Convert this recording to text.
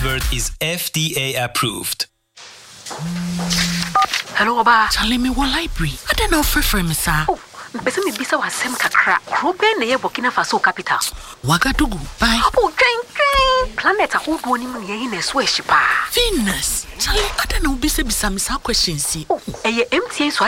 Advert is FDA approved. Hello, Oba. Charlie, me one library. I don't know for me, sir. Oh, person me bisa wasem kakra. Krobe na ye Burkina Faso capital. Wagadugu, bye. Oh, train. Planet a whole one in ye in a swish pa. Venus. Charlie, I don't know bisa me some questions. Oh, MTA so